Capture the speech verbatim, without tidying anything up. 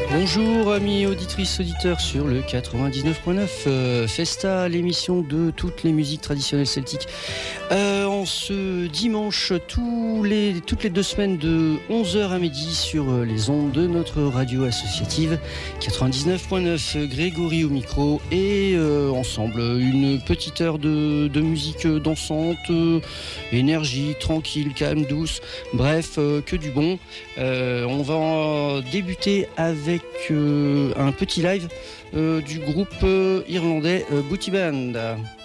Bonjour amis auditrices, auditeurs sur le quatre-vingt-dix-neuf point neuf euh, Festa, l'émission de toutes les musiques traditionnelles celtiques. Euh, en ce dimanche, tous les, toutes les deux semaines de onze heures à midi sur les ondes de notre radio associative quatre-vingt-dix-neuf point neuf. Grégory au micro et euh, ensemble une petite heure de, de musique dansante, euh, énergie, tranquille, calme, douce, bref, euh, que du bon. Euh, on va débuter avec euh, un petit live euh, du groupe euh, irlandais euh, Booty Band.